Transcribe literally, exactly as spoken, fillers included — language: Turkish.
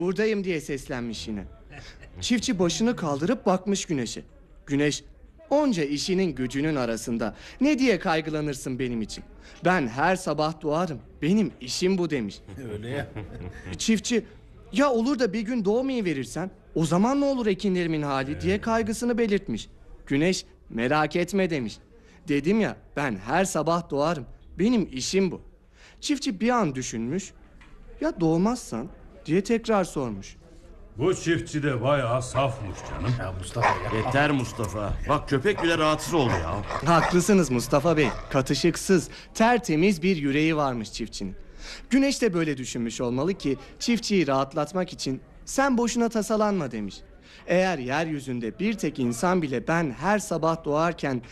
Buradayım diye seslenmiş yine. Çiftçi başını kaldırıp bakmış güneşe. Güneş, onca işinin gücünün arasında ne diye kaygılanırsın benim için? Ben her sabah doğarım, benim işim bu demiş. Öyle ya. Çiftçi, ya olur da bir gün doğmayı verirsen o zaman ne olur ekinlerimin hali diye kaygısını belirtmiş. Güneş, merak etme demiş. Dedim ya, ben her sabah doğarım, benim işim bu. Çiftçi bir an düşünmüş, ya doğmazsan diye tekrar sormuş. Bu çiftçi de bayağı safmış canım. Ya Mustafa ya. Yeter Mustafa. Bak köpek bile rahatsız oldu ya. Haklısınız Mustafa Bey. Katışıksız, tertemiz bir yüreği varmış çiftçinin. Güneş de böyle düşünmüş olmalı ki çiftçiyi rahatlatmak için sen boşuna tasalanma demiş. Eğer yeryüzünde bir tek insan bile ben her sabah doğarken